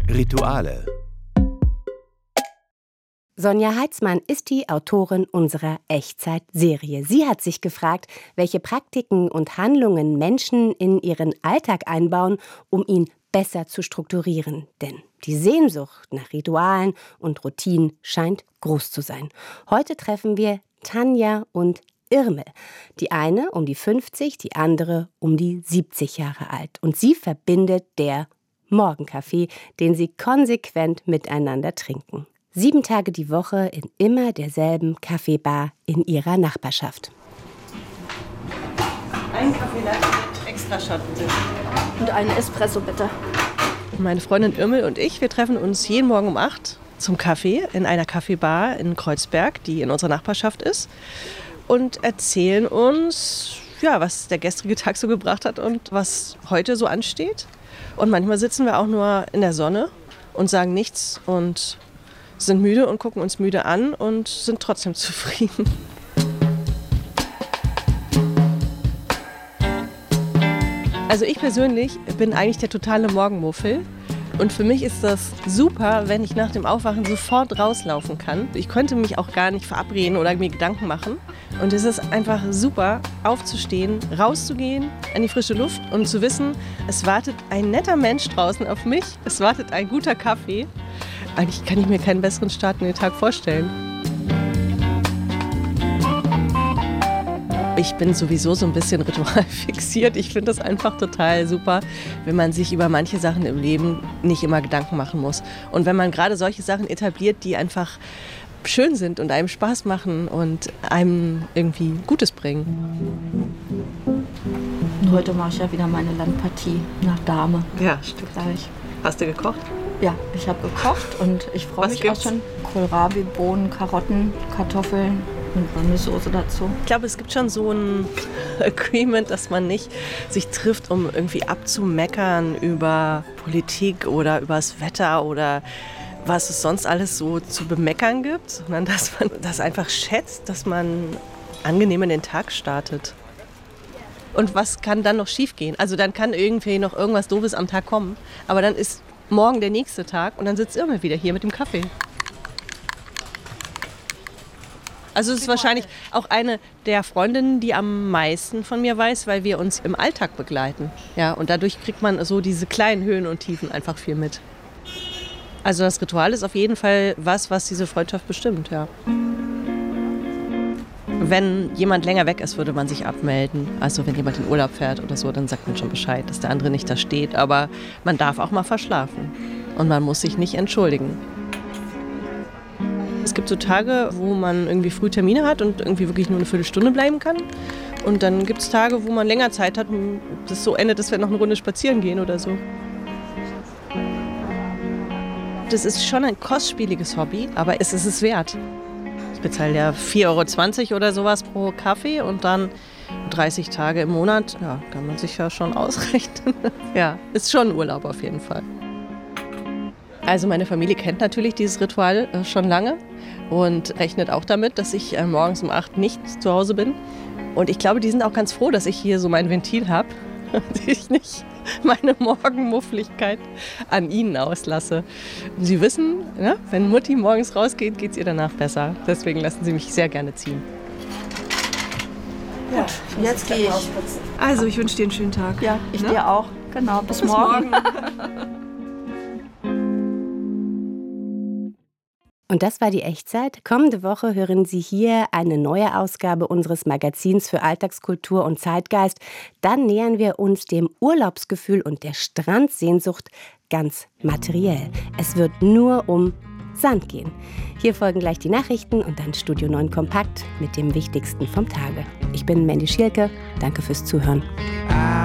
Rituale. Sonja Heitzmann ist die Autorin unserer Echtzeit-Serie. Sie hat sich gefragt, welche Praktiken und Handlungen Menschen in ihren Alltag einbauen, um ihn besser zu strukturieren. Denn die Sehnsucht nach Ritualen und Routinen scheint groß zu sein. Heute treffen wir Tanja und Irmel. Die eine um die 50, die andere um die 70 Jahre alt. Und sie verbindet der Morgenkaffee, den sie konsequent miteinander trinken. 7 Tage die Woche in immer derselben Kaffeebar in ihrer Nachbarschaft. Ein Kaffee Latte mit extra Shot bitte. Und einen Espresso bitte. Meine Freundin Irmel und ich, wir treffen uns jeden Morgen um 8 zum Kaffee in einer Kaffeebar in Kreuzberg, die in unserer Nachbarschaft ist. Und erzählen uns, was der gestrige Tag so gebracht hat und was heute so ansteht. Und manchmal sitzen wir auch nur in der Sonne und sagen nichts und sind müde und gucken uns müde an und sind trotzdem zufrieden. Also ich persönlich bin eigentlich der totale Morgenmuffel. Und für mich ist das super, wenn ich nach dem Aufwachen sofort rauslaufen kann. Ich könnte mich auch gar nicht verabreden oder mir Gedanken machen. Und es ist einfach super, aufzustehen, rauszugehen an die frische Luft und zu wissen, es wartet ein netter Mensch draußen auf mich, es wartet ein guter Kaffee. Eigentlich kann ich mir keinen besseren Start in den Tag vorstellen. Ich bin sowieso so ein bisschen ritualfixiert. Ich finde das einfach total super, wenn man sich über manche Sachen im Leben nicht immer Gedanken machen muss. Und wenn man gerade solche Sachen etabliert, die einfach schön sind und einem Spaß machen und einem irgendwie Gutes bringen. Und heute mache ich ja wieder meine Landpartie nach Dahme. Ja, stimmt. Hast du gekocht? Ja, ich habe gekocht und ich freue mich gibt's? auch schon. Kohlrabi, Bohnen, Karotten, Kartoffeln und Vanillesoße dazu. Ich glaube, es gibt schon so ein Agreement, dass man nicht sich trifft, um irgendwie abzumeckern über Politik oder über das Wetter oder was es sonst alles so zu bemeckern gibt, sondern dass man das einfach schätzt, dass man angenehm in den Tag startet. Und was kann dann noch schiefgehen? Also dann kann irgendwie noch irgendwas Doofes am Tag kommen, aber dann ist morgen der nächste Tag und dann sitzt Irmel wieder hier mit dem Kaffee. Also es ist wahrscheinlich auch eine der Freundinnen, die am meisten von mir weiß, weil wir uns im Alltag begleiten. Ja, und dadurch kriegt man so diese kleinen Höhen und Tiefen einfach viel mit. Also das Ritual ist auf jeden Fall was diese Freundschaft bestimmt, ja. Wenn jemand länger weg ist, würde man sich abmelden. Also wenn jemand in Urlaub fährt oder so, dann sagt man schon Bescheid, dass der andere nicht da steht. Aber man darf auch mal verschlafen und man muss sich nicht entschuldigen. Es gibt so Tage, wo man irgendwie früh Termine hat und irgendwie wirklich nur eine Viertelstunde bleiben kann. Und dann gibt es Tage, wo man länger Zeit hat und das so endet, dass wir noch eine Runde spazieren gehen oder so. Das ist schon ein kostspieliges Hobby, aber es ist es wert. Ich bezahle ja 4,20 € oder sowas pro Kaffee und dann 30 Tage im Monat. Ja, kann man sich ja schon ausrechnen. Ja, ist schon Urlaub auf jeden Fall. Also meine Familie kennt natürlich dieses Ritual schon lange und rechnet auch damit, dass ich morgens um 8 nicht zu Hause bin. Und ich glaube, die sind auch ganz froh, dass ich hier so mein Ventil habe, dass ich nicht meine Morgenmuffligkeit an ihnen auslasse. Sie wissen, ja, wenn Mutti morgens rausgeht, geht es ihr danach besser. Deswegen lassen sie mich sehr gerne ziehen. Ja, jetzt gehe ich. Also, ich wünsche dir einen schönen Tag. Ja, ich dir auch. Genau, bis morgen. Und das war die Echtzeit. Kommende Woche hören Sie hier eine neue Ausgabe unseres Magazins für Alltagskultur und Zeitgeist. Dann nähern wir uns dem Urlaubsgefühl und der Strandsehnsucht ganz materiell. Es wird nur um Sand gehen. Hier folgen gleich die Nachrichten und dann Studio 9 Kompakt mit dem Wichtigsten vom Tage. Ich bin Mandy Schielke. Danke fürs Zuhören.